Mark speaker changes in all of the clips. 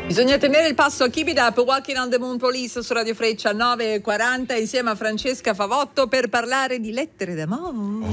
Speaker 1: Bisogna tenere il passo a Keep It Up, Walking on the Moon Police su Radio Freccia 9:40 insieme a Francesca Favotto per parlare di lettere d'amore.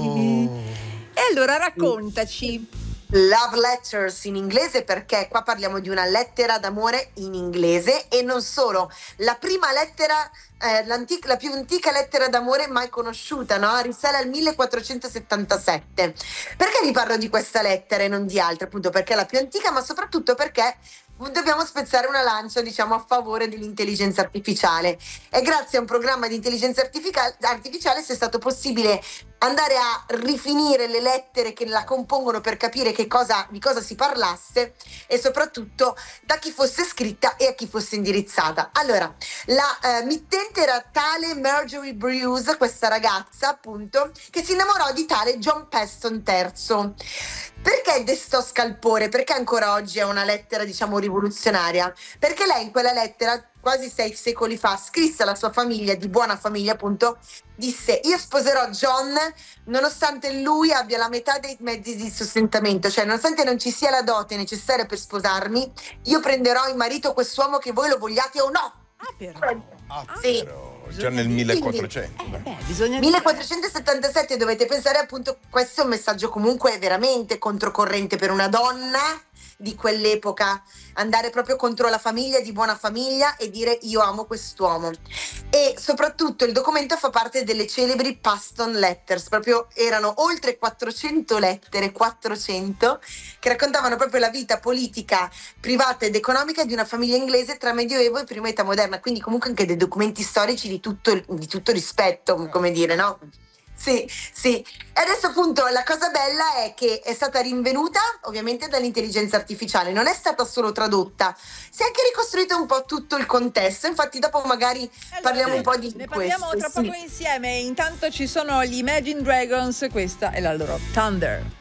Speaker 1: E allora raccontaci.
Speaker 2: Love letters in inglese, perché qua parliamo di una lettera d'amore in inglese e non solo. La prima lettera, la più antica lettera d'amore mai conosciuta, no? Risale al 1477. Perché vi parlo di questa lettera e non di altre? Appunto perché è la più antica, ma soprattutto perché dobbiamo spezzare una lancia, diciamo, a favore dell'intelligenza artificiale. E grazie a un programma di intelligenza artificiale sia stato possibile andare a rifinire le lettere che la compongono per capire di cosa si parlasse e soprattutto da chi fosse scritta e a chi fosse indirizzata. Allora, la mittente era tale Marjorie Bruce, questa ragazza appunto, che si innamorò di tale John Paston III. Perché destò scalpore? Perché ancora oggi è una lettera, diciamo, rivoluzionaria? Perché lei in quella lettera, quasi 6 secoli fa, scrisse alla sua famiglia, di buona famiglia appunto, disse: io sposerò John nonostante lui abbia la metà dei mezzi di sostentamento, cioè nonostante non ci sia la dote necessaria per sposarmi, io prenderò in marito quest'uomo che voi lo vogliate o no. Sì.
Speaker 3: Però. Già nel 1400.
Speaker 1: Bisogna
Speaker 2: 1477, dovete pensare appunto, questo è un messaggio comunque veramente controcorrente per una donna di quell'epoca, andare proprio contro la famiglia di buona famiglia e dire io amo quest'uomo. E soprattutto il documento fa parte delle celebri Paston Letters, proprio erano oltre 400 lettere, 400, che raccontavano proprio la vita politica, privata ed economica di una famiglia inglese tra Medioevo e prima età moderna, quindi comunque anche dei documenti storici di tutto rispetto, come dire, no? Sì. E adesso appunto la cosa bella è che è stata rinvenuta ovviamente dall'intelligenza artificiale, non è stata solo tradotta, si è anche ricostruito un po' tutto il contesto, infatti dopo magari parliamo un po' di
Speaker 1: ne
Speaker 2: questo.
Speaker 1: parliamo tra poco insieme. Intanto ci sono gli Imagine Dragons, questa è la loro Thunder.